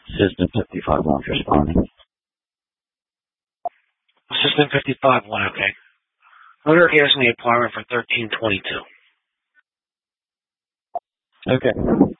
System 55-1 responding. System 55-1, okay. Owner is in the apartment for 1322. Okay.